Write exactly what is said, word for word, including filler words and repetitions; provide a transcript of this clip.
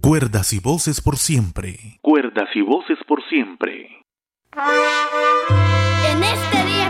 Cuerdas y voces por siempre. Cuerdas y voces por siempre. En este día